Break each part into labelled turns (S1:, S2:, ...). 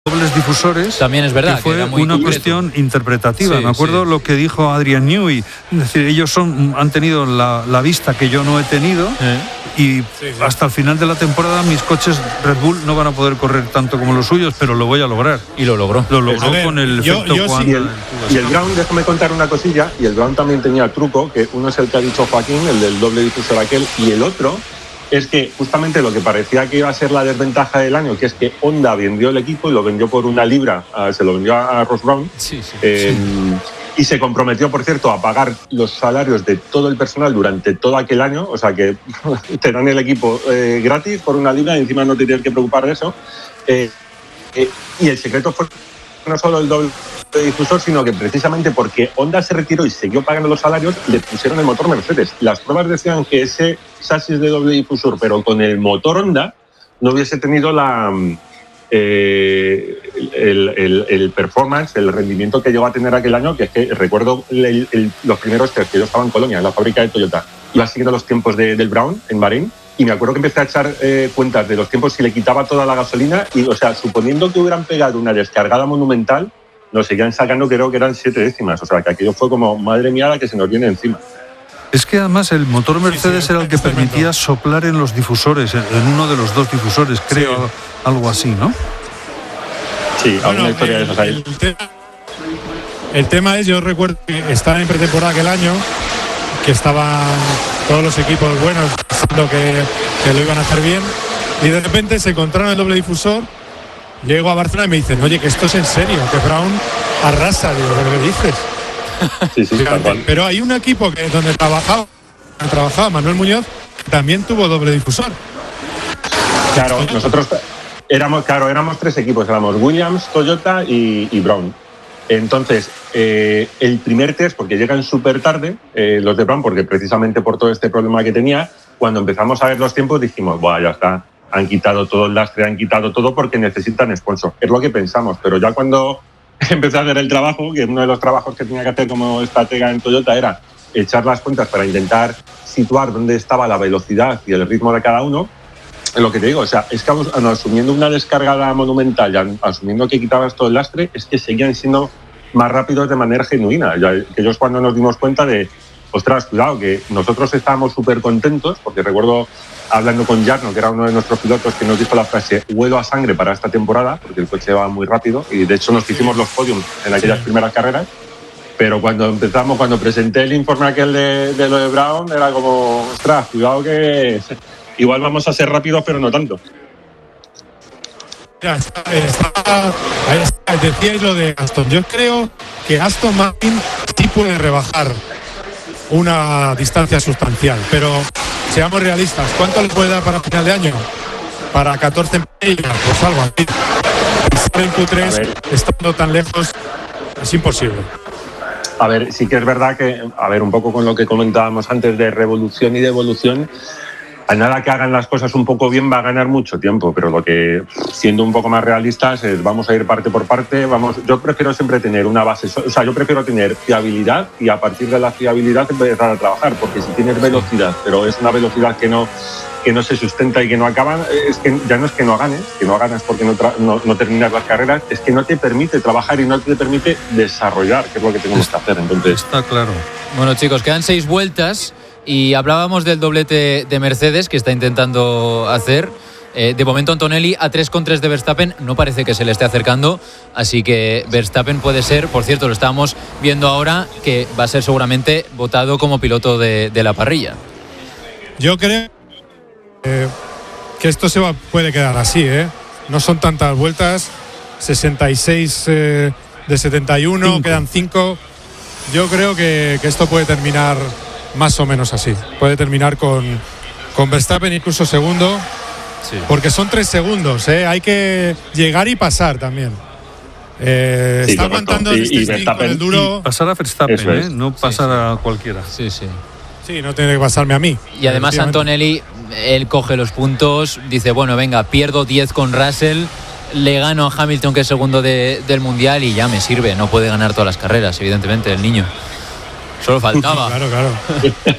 S1: dobles difusores
S2: también es verdad
S1: que fue
S2: que era muy
S1: una
S2: concreto.
S1: cuestión interpretativa.
S2: Sí,
S1: me acuerdo lo que dijo Adrian Newey, es decir, ellos han tenido la vista que yo no he tenido y hasta el final de la temporada mis coches Red Bull no van a poder correr tanto como los suyos, pero lo voy a lograr.
S2: Y lo logró
S1: con el efecto Juan.
S3: Y el Brown, déjame contar una cosilla, y el Brown también tenía el truco, que uno es el que ha dicho Joaquín, el del doble difusor aquel, y el otro es que justamente lo que parecía que iba a ser la desventaja del año, que es que Honda vendió el equipo y lo vendió por una libra, se lo vendió a Ross Brown, y se comprometió, por cierto, a pagar los salarios de todo el personal durante todo aquel año, o sea que te dan el equipo gratis por una libra y encima no te tienes que preocupar de eso. Y el secreto fue no solo el doble difusor, sino que precisamente porque Honda se retiró y siguió pagando los salarios, le pusieron el motor Mercedes. Las pruebas decían que ese chasis de doble difusor, pero con el motor Honda, no hubiese tenido el performance, el rendimiento que llegó a tener aquel año, que es que recuerdo los primeros test que yo estaba en Colonia, en la fábrica de Toyota, iba siguiendo los tiempos del Brown en Bahrein, y me acuerdo que empecé a echar cuentas de los tiempos si le quitaba toda la gasolina y, o sea, suponiendo que hubieran pegado una descargada monumental, nos seguían sacando, creo que eran 7 décimas. O sea, que aquello fue como, madre mía, la que se nos viene encima.
S1: Es que además el motor Mercedes era el que permitía soplar en los difusores, en uno de los dos difusores, creo, algo así, ¿no?
S3: Sí, alguna historia de esas ahí.
S4: El tema es, yo recuerdo que estaba en pretemporada aquel año, que estaban todos los equipos buenos diciendo que lo iban a hacer bien, y de repente se encontraron el doble difusor. Llego a Barcelona y me dicen, oye, que esto es en serio, que Brown arrasa. Digo, ¿qué me dices?
S3: Sí, tal cual.
S4: Pero hay un equipo que donde trabajaba Manuel Muñoz, que también tuvo doble difusor.
S3: Claro, nosotros éramos 3 equipos, éramos Williams, Toyota y Brown. Entonces, el primer test, porque llegan súper tarde, los de Brown, porque precisamente por todo este problema que tenía, cuando empezamos a ver los tiempos dijimos, buah, ya está, han quitado todo el lastre, han quitado todo porque necesitan sponsor. Es lo que pensamos, pero ya cuando empecé a hacer el trabajo, que uno de los trabajos que tenía que hacer como estratega en Toyota era echar las cuentas para intentar situar dónde estaba la velocidad y el ritmo de cada uno, es lo que te digo, o sea, es que asumiendo una descargada monumental, ya asumiendo que quitabas todo el lastre, es que seguían siendo más rápidos de manera genuina. Ya, que ellos cuando nos dimos cuenta de, ostras, cuidado, que nosotros estábamos súper contentos, porque recuerdo hablando con Jarno, que era uno de nuestros pilotos, que nos dijo la frase, huelo a sangre para esta temporada, porque el coche va muy rápido, y de hecho nos hicimos los podiums en aquellas primeras carreras, pero cuando presenté el informe aquel de lo de Brown, era como, ostras, cuidado que igual vamos a ser rápidos, pero no tanto.
S4: Ya decíais lo de Aston. Yo creo que Aston Martin sí puede rebajar una distancia sustancial, pero seamos realistas, ¿cuánto le puede dar para final de año? Para 14 millas, pues algo así. En Q3, estando tan lejos, es imposible.
S3: A ver, sí que es verdad que, a ver, un poco con lo que comentábamos antes de revolución y de evolución, a nada que hagan las cosas un poco bien va a ganar mucho tiempo, pero lo que, siendo un poco más realistas, es vamos a ir parte por parte. Yo prefiero siempre tener una base, o sea, yo prefiero tener fiabilidad y a partir de la fiabilidad empezar a trabajar, porque si tienes velocidad, pero es una velocidad que no se sustenta y que no acaban, es que ya no es que no ganas porque no terminas las carreras, es que no te permite trabajar y no te permite desarrollar, que es lo que tenemos que hacer. Entonces,
S1: está claro.
S2: Bueno, chicos, quedan 6 vueltas. Y hablábamos del doblete de Mercedes que está intentando hacer. De momento Antonelli a 3,3 de Verstappen no parece que se le esté acercando, así que Verstappen puede ser, por cierto, lo estábamos viendo ahora, que va a ser seguramente votado como piloto de la parrilla.
S4: Yo creo que esto puede quedar así, no son tantas vueltas, 66 de 71, quedan 5. Yo creo que esto puede terminar más o menos así. Puede terminar con Verstappen incluso segundo, porque son 3 segundos, hay que llegar y pasar también. Está aguantando
S3: y Verstappen,
S4: con el duro.
S1: Y pasar a Verstappen, no pasar a cualquiera.
S4: Sí, no tiene que pasarme a mí.
S2: Y además Antonelli, él coge los puntos, dice, bueno, venga, pierdo 10 con Russell, le gano a Hamilton, que es segundo del Mundial, y ya me sirve. No puede ganar todas las carreras, evidentemente, el niño. Solo faltaba.
S4: Claro.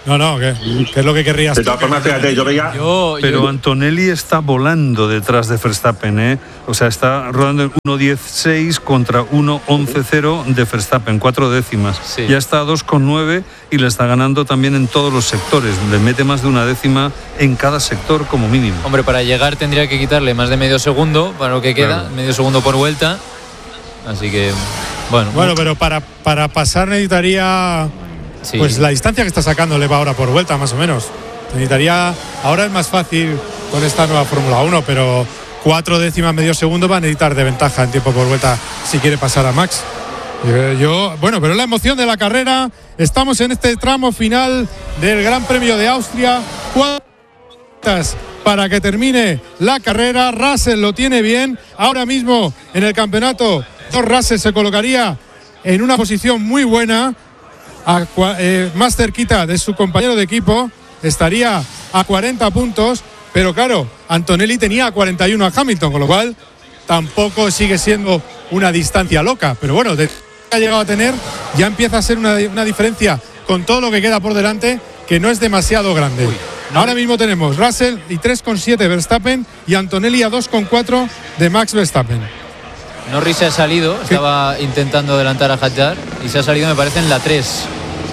S4: No, ¿qué es lo que querrías?
S3: De todas formas, fíjate, yo veía...
S1: Pero Antonelli está volando detrás de Verstappen, ¿eh? O sea, está rodando en 1.16 contra 1.11.0 de Verstappen, 4 décimas.
S2: Sí.
S1: Ya está a 2,9 y le está ganando también en todos los sectores. Le mete más de una décima en cada sector como mínimo.
S2: Hombre, para llegar tendría que quitarle más de medio segundo para lo que queda,
S1: Claro.
S2: medio segundo por vuelta. Así que, bueno.
S4: Pero para pasar necesitaría...
S2: Sí.
S4: Pues la distancia que está sacando le va ahora por vuelta, más o menos. Necesitaría. Ahora es más fácil con esta nueva Fórmula 1, pero 4 décimas medio segundo va a necesitar de ventaja en tiempo por vuelta si quiere pasar a Max. Pero es la emoción de la carrera. Estamos en este tramo final del Gran Premio de Austria. 4 vueltas para que termine la carrera. Russell lo tiene bien. Ahora mismo en el campeonato, Russell se colocaría en una posición muy buena. Más cerquita de su compañero de equipo, estaría a 40 puntos, pero claro, Antonelli tenía a 41 a Hamilton, con lo cual tampoco sigue siendo una distancia loca, pero bueno, de que ha llegado a tener, ya empieza a ser una diferencia con todo lo que queda por delante, que no es demasiado grande. Ahora mismo tenemos Russell y 3,7 Verstappen y Antonelli a 2,4 de Max Verstappen.
S2: Norris se ha salido, estaba intentando adelantar a Hadjar y se ha salido, me parece, en la 3.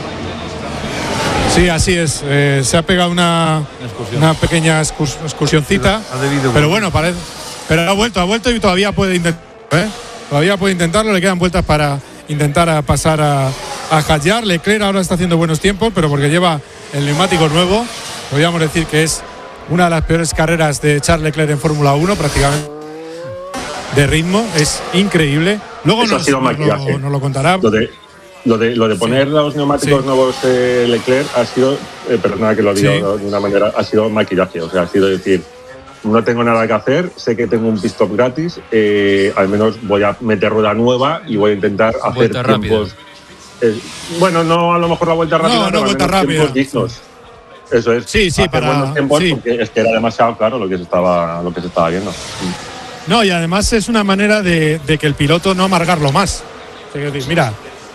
S4: Sí, así es. Se ha pegado una pequeña excursioncita. Pero bueno, parece. Pero ha vuelto y todavía puede intentarlo. Todavía puede intentarlo. Le quedan vueltas para intentar pasar a Hadjar. Leclerc ahora está haciendo buenos tiempos, pero porque lleva el neumático nuevo. Podríamos decir que es una de las peores carreras de Charles Leclerc en Fórmula 1, prácticamente. De ritmo, es increíble. Luego nos lo contará.
S3: Lo de poner los neumáticos nuevos Leclerc ha sido, perdona que lo diga de una manera, ha sido maquillaje. O sea, ha sido decir, no tengo nada que hacer, sé que tengo un pit stop gratis, al menos voy a meter rueda nueva y voy a intentar hacer tiempos. Bueno, no a lo mejor la vuelta rápida, pero
S4: vuelta rápida.
S3: Tiempos dignos. Eso es.
S4: Sí, para
S3: buenos tiempos, porque es que era demasiado claro lo que se estaba viendo.
S4: No, y además es una manera de que el piloto no amargarlo más. O sea, que, mira,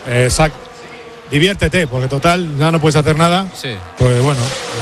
S4: diviértete, porque total, ya no puedes hacer nada.
S2: Sí.
S4: Pues bueno,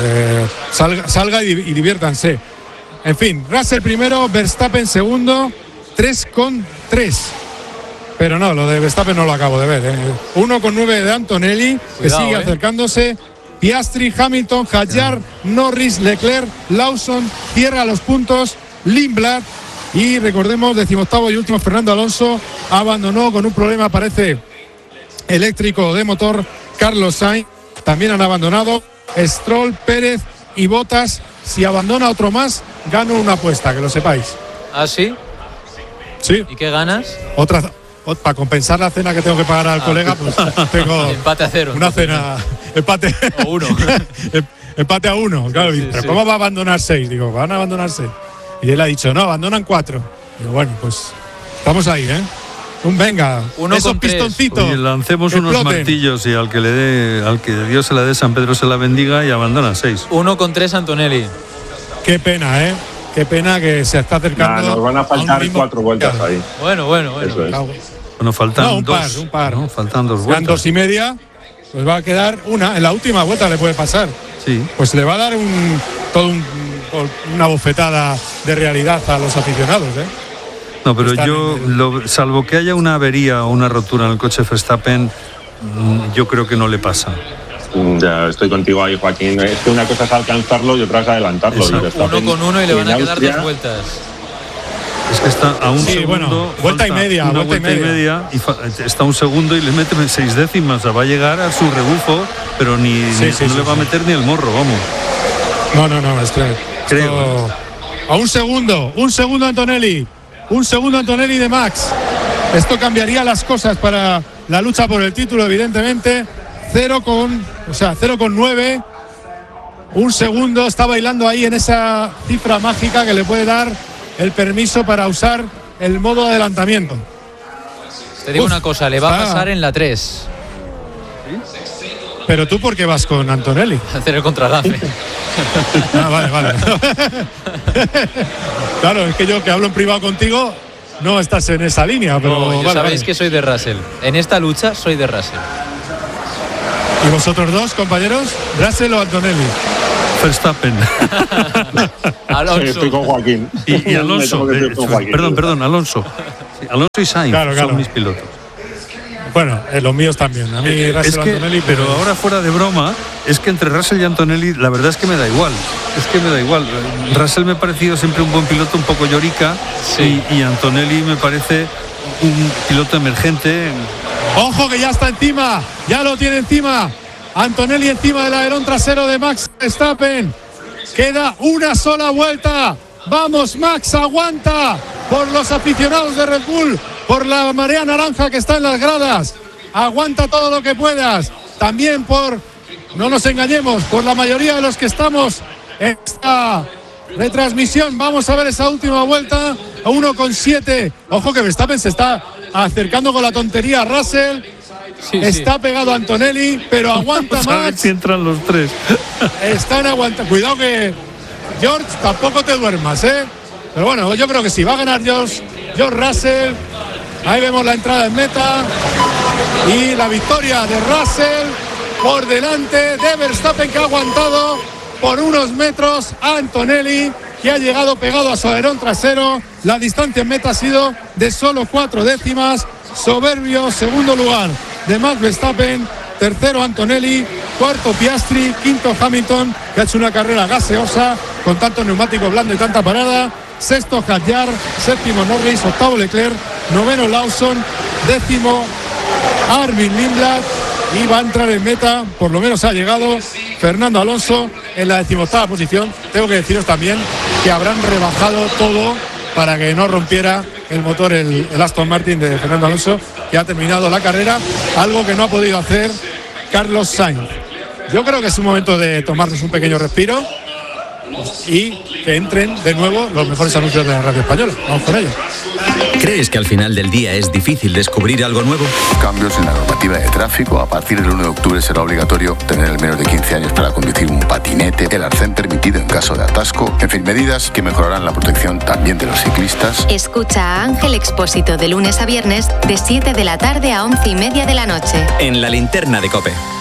S4: salga y diviértanse. En fin, Russell primero, Verstappen segundo, 3,3. Pero no, lo de Verstappen no lo acabo de ver. 1,9 de Antonelli, que sigue acercándose. Piastri, Hamilton, Hadjar, Norris, Leclerc, Lawson, cierra los puntos, Lindblad. Y recordemos, 18º y último, Fernando Alonso abandonó con un problema, parece, eléctrico de motor. Carlos Sainz también han abandonado. Stroll, Pérez y Bottas. Si abandona otro más, gano una apuesta, que lo sepáis.
S2: ¿Ah, sí?
S4: Sí.
S2: ¿Y qué ganas?
S4: Otra, para compensar la cena que tengo que pagar al colega, pues tengo
S2: empate a 0.
S4: Una cena, empate.
S2: O 1.
S4: Empate a 1. Claro,
S2: Sí,
S4: pero
S2: sí.
S4: ¿cómo va a abandonar 6? Digo, van a abandonar 6. Y él ha dicho, no, abandonan 4. Digo, bueno, pues estamos ahí, ¿eh? Venga, esos pistoncitos.
S1: Oye, lancemos unos
S4: exploten.
S1: martillos y al que Dios se la dé, San Pedro se la bendiga y abandona 6.
S2: 1,3 Antonelli.
S4: Qué pena, ¿eh? Qué pena que se está acercando.
S3: Nos van a faltar
S4: un
S3: 4 vueltas ahí.
S2: Bueno.
S3: Eso es.
S1: Bueno, faltan
S4: No, un
S1: dos.
S4: par.
S1: ¿no? Faltan 2
S4: Quedan
S1: vueltas.
S4: 2,5. Pues va a quedar una. En la última vuelta le puede pasar.
S1: Sí.
S4: Pues le va a dar una bofetada de realidad a los aficionados, ¿eh?
S1: No, pero
S4: Están
S1: yo, salvo que haya una avería o una rotura en el coche Verstappen, yo creo que no le pasa.
S3: Ya estoy contigo ahí, Joaquín. Es que una cosa es alcanzarlo y otra es adelantarlo.
S1: Exacto.
S3: Y Verstappen,
S2: 1,1 y le van a
S3: en
S2: quedar
S3: Austria,
S2: 2 vueltas.
S1: Es que está a un
S4: Sí,
S1: segundo.
S4: bueno, vuelta y
S1: falta
S4: media,
S1: Una
S4: vuelta y
S1: vuelta y
S4: media.
S1: media y está un segundo y le mete 6 décimas. O sea, va a llegar a su rebufo, pero no le va a meter ni el morro, vamos.
S4: No, es que
S1: Creo.
S4: a un segundo Antonelli. Un segundo Antonelli de Max. Esto cambiaría las cosas para la lucha por el título, evidentemente. 0,9. Un segundo, está bailando ahí en esa cifra mágica que le puede dar el permiso para usar el modo de adelantamiento.
S2: Te digo
S4: Uf,
S2: una cosa, le va a
S4: está-
S2: pasar en la 3.
S4: Pero tú, ¿por qué vas con Antonelli?
S2: Hacer el contragafe.
S4: Ah, vale. Claro, es que yo que hablo en privado contigo, no estás en esa línea, pero
S2: No, ya
S4: vale,
S2: sabéis
S4: vale.
S2: que soy de Russell. En esta lucha soy de Russell.
S4: ¿Y vosotros dos, compañeros? ¿Russell o Antonelli?
S1: Verstappen.
S2: Alonso.
S3: Estoy con Joaquín.
S1: Y Alonso. Perdón, Alonso. Sí, Alonso y Sainz son mis pilotos.
S4: Bueno, los míos también. A mí Russell o Antonelli.
S1: Pero ahora, fuera de broma, es que entre Russell y Antonelli la verdad es que me da igual. Russell me ha parecido siempre un buen piloto, un poco llorica. Sí. Y Antonelli me parece un piloto emergente.
S4: ¡Ojo que ya está encima! ¡Ya lo tiene encima! Antonelli encima del alerón trasero de Max Verstappen. Queda una sola vuelta. ¡Vamos, Max! ¡Aguanta! Por los aficionados de Red Bull, por la marea naranja que está en las gradas. Aguanta todo lo que puedas. También no nos engañemos, por la mayoría de los que estamos en esta retransmisión. Vamos a ver esa última vuelta. 1,7. Ojo que Verstappen se está acercando con la tontería a Russell. Está pegado a Antonelli, pero aguanta Max.
S1: A ver si entran los tres.
S4: Están aguantando. Cuidado que George, tampoco te duermas, ¿eh? Pero bueno, yo creo que sí, va a ganar George Russell. Ahí vemos la entrada en meta y la victoria de Russell por delante de Verstappen, que ha aguantado por unos metros a Antonelli, que ha llegado pegado a su alerón trasero. La distancia en meta ha sido de solo 4 décimas. Soberbio segundo lugar de Max Verstappen, tercero Antonelli, cuarto Piastri, quinto Hamilton, que ha hecho una carrera gaseosa con tanto neumático blando y tanta parada, sexto Hadjar, séptimo Norris, octavo Leclerc, noveno Lawson, décimo Armin Lindblad, y va a entrar en meta, por lo menos ha llegado Fernando Alonso en la 18ª posición. Tengo que deciros también que habrán rebajado todo para que no rompiera el motor el Aston Martin de Fernando Alonso, que ha terminado la carrera, algo que no ha podido hacer Carlos Sainz. Yo creo que es un momento de tomarnos un pequeño respiro y que entren de nuevo los mejores anuncios de la radio española. Vamos con ello.
S5: ¿Crees que al final del día es difícil descubrir algo nuevo?
S6: Cambios en la normativa de tráfico. A partir del 1 de octubre será obligatorio tener el menos de 15 años para conducir un patinete, el arcén permitido en caso de atasco. En fin, medidas que mejorarán la protección también de los ciclistas.
S7: Escucha a Ángel Expósito de lunes a viernes de 7 de la tarde a 11:30 de la noche.
S5: En La Linterna de COPE.